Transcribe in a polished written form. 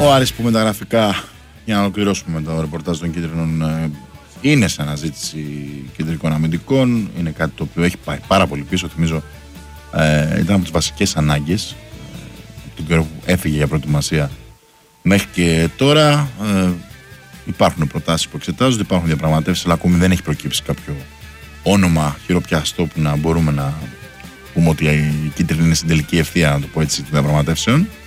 Ο Άρης που μεταγραφικά, για να ολοκληρώσουμε το ρεπορτάζ των κίτρινων, είναι σε αναζήτηση κεντρικών αμυντικών. Είναι κάτι το οποίο έχει πάει πάρα πολύ πίσω. Θυμίζω ήταν από τις βασικές ανάγκες τον καιρό που έφυγε για προετοιμασία μέχρι και τώρα. Υπάρχουν προτάσεις που εξετάζονται, υπάρχουν διαπραγματεύσεις, αλλά ακόμη δεν έχει προκύψει κάποιο όνομα χειροπιαστό που να μπορούμε να πούμε ότι η κίτρινη είναι στην τελική ευθεία, να το πω έτσι, των διαπραγματεύσεων.